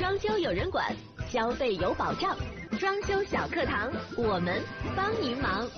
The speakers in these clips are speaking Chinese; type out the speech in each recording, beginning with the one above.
装修有人管，消费有保障。装修小课堂，我们帮您忙。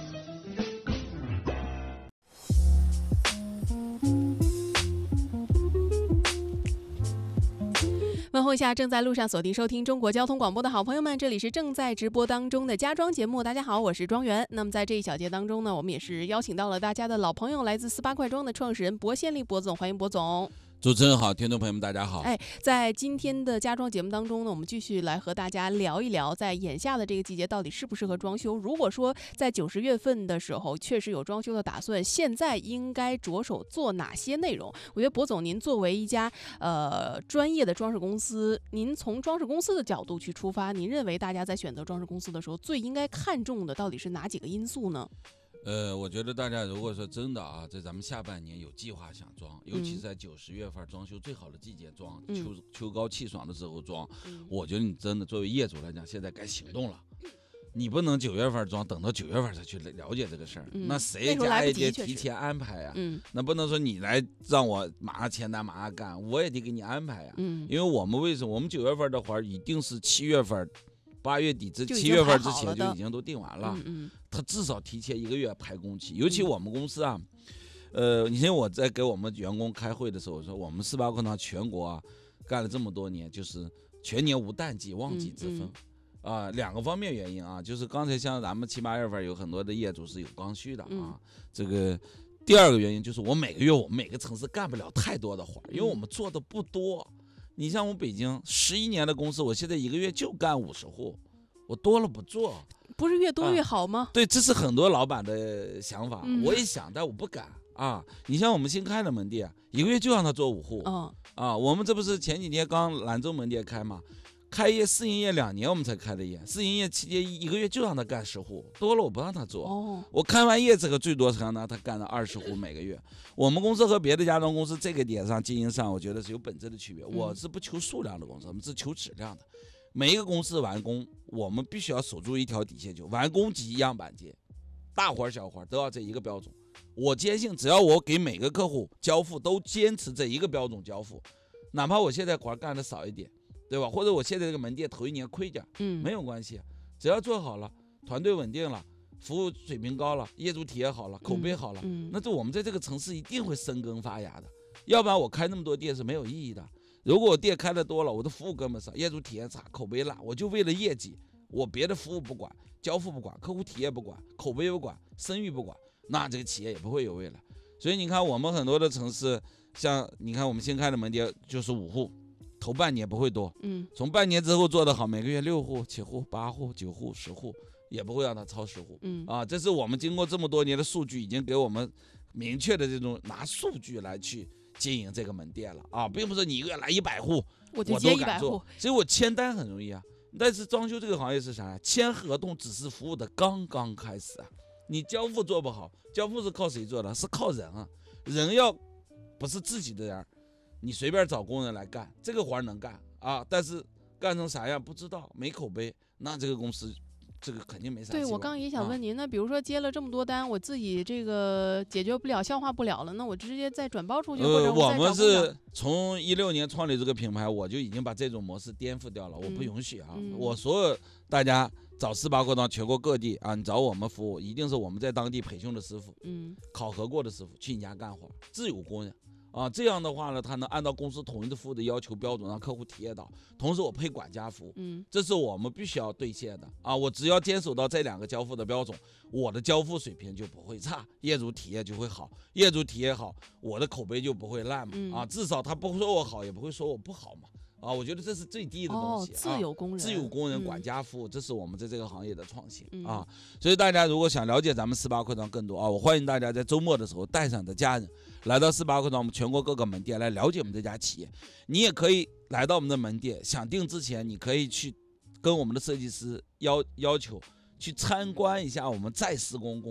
问候一下正在路上锁定收听中国交通广播的好朋友们，这里是正在直播当中的家装节目。大家好，我是庄园。那么在这一小节当中呢，我们也是邀请到了大家的老朋友，来自48快装的创始人薄宪利薄总，欢迎薄总。 主持人好，听众朋友们大家好。 在今天的家装节目当中呢，我们继续来和大家聊一聊，在眼下的这个季节到底适不适合装修。如果说在90月份的时候确实有装修的打算，现在应该着手做哪些内容？我觉得薄总您作为一家专业的装饰公司，您从装饰公司的角度去出发，您认为大家在选择装饰公司的时候最应该看重的到底是哪几个因素呢？ 我觉得大家如果说真的啊，在咱们下半年有计划想装，尤其是在90月份装修最好的季节装，秋高气爽的时候装，我觉得你真的作为业主来讲，现在该行动了。你不能9月份装，等到9月份才去了解这个事儿，那谁家也得提前安排呀。那不能说你来让我马上签单马上干，我也得给你安排呀。因为我们为什么我们9月份的活儿一定是7月份。8月底至7月份之前就已经都定完了，他至少提前1个月排工期。尤其我们公司啊，你像我在给我们员工开会的时候说，我们48快装全国啊干了这么多年，就是全年无淡季旺季之分。2个方面原因啊，就是刚才像咱们7、8月份有很多的业主是有刚需的啊，这个第2个原因就是我每个月我们每个城市干不了太多的活，因为我们做的不多。你像我北京11年的公司，我现在1个月就干50户，我多了不做， 不是越多越好吗？ 对，这是很多老板的想法，我也想，但我不敢啊。你像我们新开的门店，1个月就让他做5户，我们这不是前几天刚兰州门店开嘛，开业试营业2年我们才开的业，试营业期间1个月就让他干10户，多了我不让他做。我开完业这个最多让他干了20户每个月。我们公司和别的家装公司这个点上经营上，我觉得是有本质的区别。我是不求数量的公司，我们是求质量的。每一个公司完工，我们必须要守住一条底线，就完工即样板间，大活小活都要这一个标准。我坚信，只要我给每个客户交付都坚持这一个标准交付，哪怕我现在活干的少一点，对吧？或者我现在这个门店头1年亏点，没有关系，只要做好了，团队稳定了，服务水平高了，业主体验好了，口碑好了，那我们在这个城市一定会生根发芽的。要不然我开那么多店是没有意义的。如果我店开的多了，我的服务根本少，业主体验差，口碑烂，我就为了业绩，我别的服务不管，交付不管，客户体验不管，口碑不管，声誉不管，那这个企业也不会有未来。所以你看我们很多的城市，像你看我们新开的门店就是5户，头半年不会多，从半年之后做得好，每个月6户、7户、8户、9户、10户，也不会让它超10户。这是我们经过这么多年的数据，已经给我们明确的这种拿数据来去经营这个门店了啊，并不是你1个月来100户我就接都敢做，所以我签单很容易啊。但是装修这个行业是啥呀？签合同只是服务的刚刚开始啊。你交付做不好，交付是靠谁做的？是靠人啊。人要不是自己的人，你随便找工人来干，这个活能干啊，但是干成啥样不知道，没口碑，那这个公司这个肯定没啥希望。 对，我刚刚也想问您，那比如说接了这么多单，我自己这个解决不了、消化不了了，那我直接再转包出去，或者我们是从16年创立这个品牌，我就已经把这种模式颠覆掉了，我不允许啊！我所有大家找48快装全国各地啊，你找我们服务，一定是我们在当地培训的师傅，考核过的师傅去你家干活，自有工人。这样的话呢，他能按照公司统一的服务的要求标准让客户体验到，同时我配管家服务，这是我们必须要兑现的啊！我只要坚守到这2个交付的标准，我的交付水平就不会差，业主体验就会好，业主体验好，我的口碑就不会烂嘛，至少他不说我好，也不会说我不好嘛。我觉得这是最低的东西。 自有工人， 自有工人管家服务，这是我们在这个行业的创新啊。所以大家如果想了解咱们48快装更多啊，我欢迎大家在周末的时候带上你的家人来到48快装我们全国各个门店来了解我们这家企业。你也可以来到我们的门店，想定之前你可以去跟我们的设计师要求去参观一下我们再施工工地，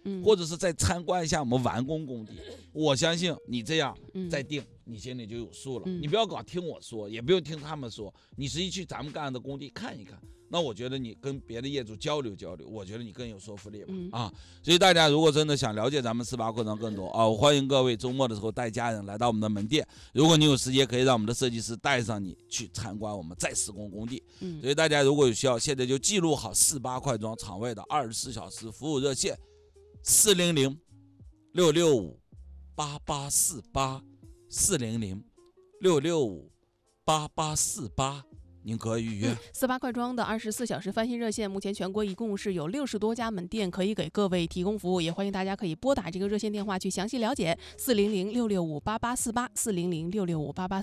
或者是再参观一下我们完工工地。我相信你这样再定，你心里就有数了。你不要搞听我说，也不用听他们说，你实际去咱们干的工地看一看。那我觉得你跟别的业主交流交流，我觉得你更有说服力吧。所以大家如果真的想了解咱们18扩张更多我欢迎各位周末的时候带家人来到我们的门店。如果你有时间，可以让我们的设计师带上你去参观我们再施工工地。所以大家如果有需要，现在就记录好18快装场外的24小时服务热线400-665-8848，400-665-8848，您可以预约。 18快装的24小时翻新热线，目前全国一共是有60多家门店可以给各位提供服务，也欢迎大家可以拨打这个热线电话去详细了解，400-665-8848，400-665-8848。